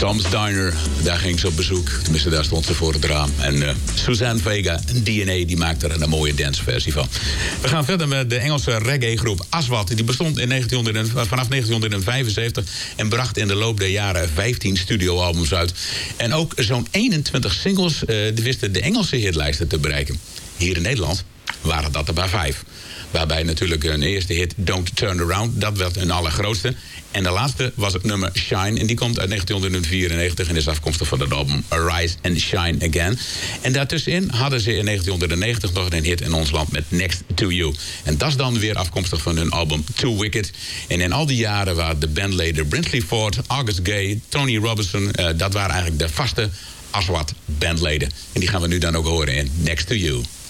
Tom's Diner, daar ging ze op bezoek. Tenminste, daar stond ze voor het raam. En Suzanne Vega, DNA, die maakte er een mooie danceversie van. We gaan verder met de Engelse reggae-groep Aswad. Die bestond vanaf 1975 en bracht in de loop der jaren 15 studioalbums uit. En ook zo'n 21 singles die wisten de Engelse hitlijsten te bereiken. Hier in Nederland waren dat er maar 5. Waarbij natuurlijk een eerste hit, Don't Turn Around, dat werd een allergrootste. En de laatste was het nummer Shine. En die komt uit 1994 en is afkomstig van het album Arise and Shine Again. En daartussenin hadden ze in 1990 nog een hit in ons land met Next to You. En dat is dan weer afkomstig van hun album Too Wicked. En in al die jaren waren de bandleden Brinsley Ford, August Gay, Tony Robinson, dat waren eigenlijk de vaste Aswad bandleden. En die gaan we nu dan ook horen in Next to You.